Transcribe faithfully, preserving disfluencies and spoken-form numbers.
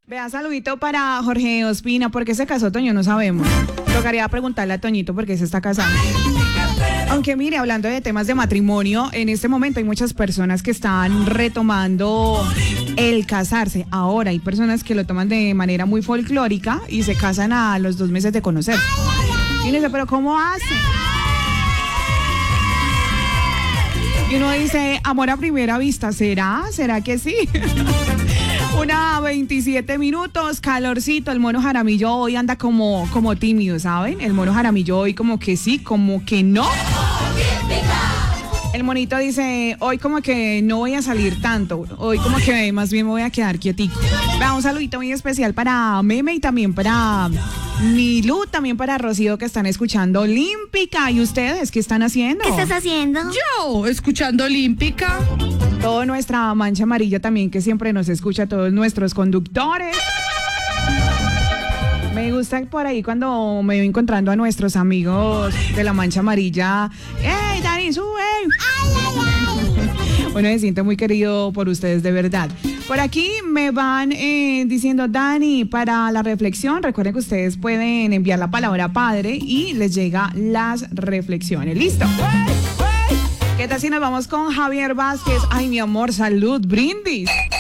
Vea, saludito para Jorge Ospina. ¿Por qué se casó Toño? No sabemos. Tocaría preguntarle a Toñito por qué se está casando. Aunque mire, hablando de temas de matrimonio, en este momento hay muchas personas que están retomando el casarse. Ahora hay personas que lo toman de manera muy folclórica y se casan a los dos meses de conocer. Y uno dice, ¿pero cómo hace? Y uno dice, amor a primera vista, ¿será? ¿Será que sí? Una veintisiete minutos, calorcito. El mono Jaramillo hoy anda como, como tímido, ¿saben? El mono Jaramillo hoy como que sí, como que no. El monito dice, hoy como que no voy a salir tanto. Hoy como que más bien me voy a quedar quietico. Va, un saludito muy especial para Meme y también para Milu, también para Rocío que están escuchando Olímpica. ¿Y ustedes qué están haciendo? ¿Qué estás haciendo? Yo, escuchando Olímpica. Toda nuestra mancha amarilla también que siempre nos escucha, todos nuestros conductores. Me gusta por ahí cuando me voy encontrando a nuestros amigos de la mancha amarilla. ¡Ey, Dani, sube! ¡Ay, ay, ay! Bueno, me siento muy querido por ustedes, de verdad. Por aquí me van eh, diciendo, Dani, para la reflexión, recuerden que ustedes pueden enviar la palabra padre y les llega las reflexiones. ¿Listo? ¿Qué tal si nos vamos con Javier Vázquez? Ay, mi amor, salud, brindis.